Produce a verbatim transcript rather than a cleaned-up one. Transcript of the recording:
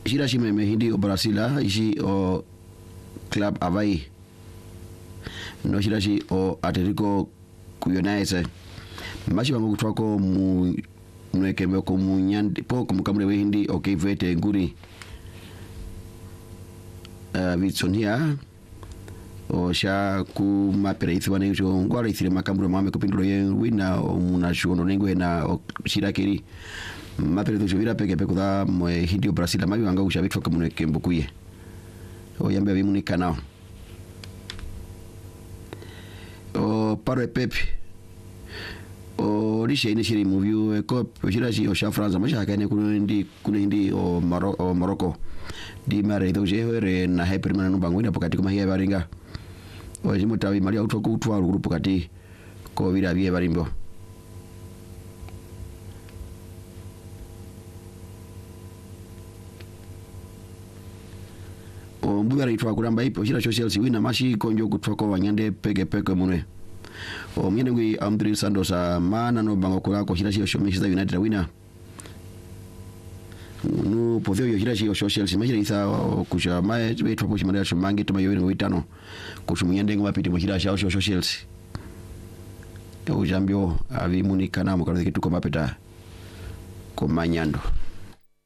shira shi me hindi o Brasila ishi o Club Avaí no shira shi o Atletico Goianiense machi bangu kutwako mu nwekembe ko mu nyande po ko mukamre we hindi o Kevete nguri uh, Vitsonia o sha ku mapere ithwa ne jo ngwara ithire makambre mame ko pindulo ye wina o muna shono nengwe na o shira keri mapere to vira peke peko da mo hindi o Brasila mabi wanga usha bitwa ko munekembe kuye o yambe bimunika nao o paro pepe o rishe ine shiri movie ko shira shi o sha France masha kane kuno ndi kuno ndi o Morocco o Morocco di mare do je hore na hyper mana no bangwina pokati kuma hiya baringa o jimo tawi mali auto ko utwa grupu kati ko vira biye barimbo o mbugara itwa kuramba ipo shira social si wina mashi konjo kutwa ko wanyande pege pege munwe o mine ngui Andri Santos mana no bango kula ko shira shi Manchester United wina no podeo yo shira shi social si mashira isa kusha mae be twapo shi mara shumangi tuma yo ngo itano kushumunyande ngo mapiti mo shira shi social si o jambio avi munika na mo kala kitu ko mapeta ko manyando